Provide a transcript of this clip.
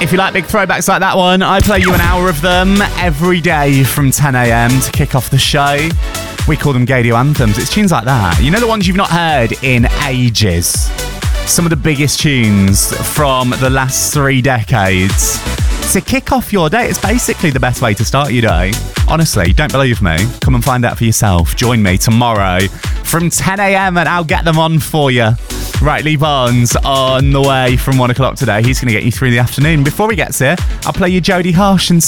If you like big throwbacks like that one, I play you an hour of them every day from 10 a.m. to kick off the show. We call them Gaydio Anthems. It's tunes like that. You know, the ones you've not heard in ages. Some of the biggest tunes from the last 3 decades. To kick off your day, it's basically the best way to start your day. Honestly, don't believe me? Come and find out for yourself. Join me tomorrow from 10 a.m. and I'll get them on for you. Right, Lee Barnes on the way from 1 o'clock today. He's going to get you through the afternoon. Before he gets here, I'll play you Jodie Harsh and